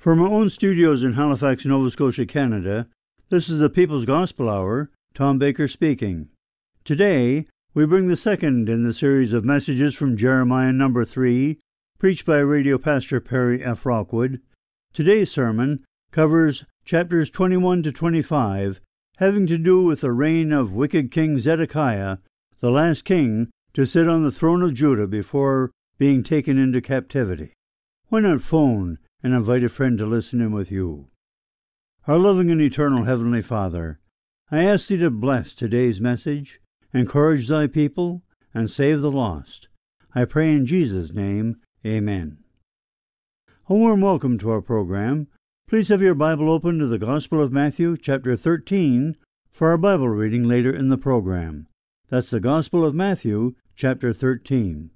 From our own studios in Halifax, Nova Scotia, Canada, this is the People's Gospel Hour. Tom Baker speaking. Today, we bring the second in the series of messages from Jeremiah number 3, preached by radio pastor Perry F. Rockwood. Today's sermon covers chapters 21 to 25, having to do with the reign of wicked King Zedekiah, the last king to sit on the throne of Judah before being taken into captivity. Why not phone and invite a friend to listen in with you? Our loving and eternal Heavenly Father, I ask Thee to bless today's message, encourage Thy people, and save the lost. I pray in Jesus' name, Amen. A warm welcome to our program. Please have your Bible open to the Gospel of Matthew, chapter 13, for our Bible reading later in the program. That's the Gospel of Matthew, chapter 13.